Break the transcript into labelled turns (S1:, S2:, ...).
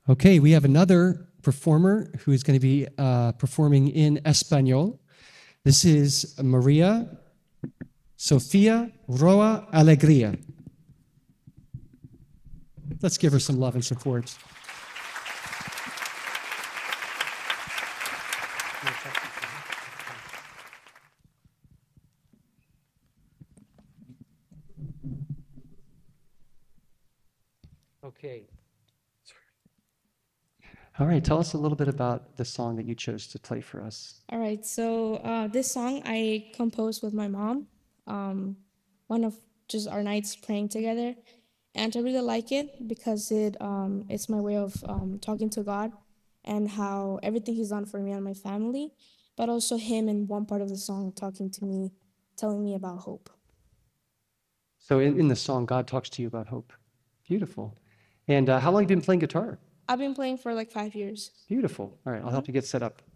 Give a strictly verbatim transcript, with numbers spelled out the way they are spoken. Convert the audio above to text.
S1: Okay, we have another performer who is going to be uh, performing in Espanol. This is Maria Sofia Roa Alegría. Let's give her some love and support. Okay. All right, tell us a little bit about the song that you chose to play for us.
S2: All right, so uh, this song I composed with my mom. Um, one of just our nights praying together, and I really like it because it um, it's my way of um, talking to God and how everything He's done for me and my family, but also Him in one part of the song talking to me, telling me about hope.
S1: So in, in the song, God talks to you about hope. Beautiful. And uh, how long have you been playing guitar?
S2: I've been playing for like five years.
S1: Beautiful. All right, I'll help you get set up.